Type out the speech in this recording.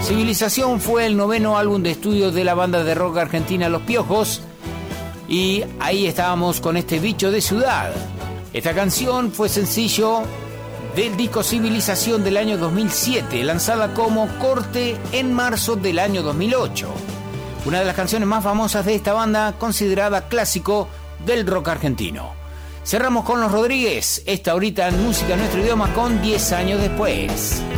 Civilización fue el 9º álbum de estudio de la banda de rock argentina Los Piojos, y ahí estábamos con este Bicho de Ciudad. Esta canción fue sencillo del disco Civilización del año 2007, lanzada como corte en marzo del año 2008. Una de las canciones más famosas de esta banda, considerada clásico del rock argentino. Cerramos con Los Rodríguez, esta ahorita en Música en Nuestro Idioma con 10 años después.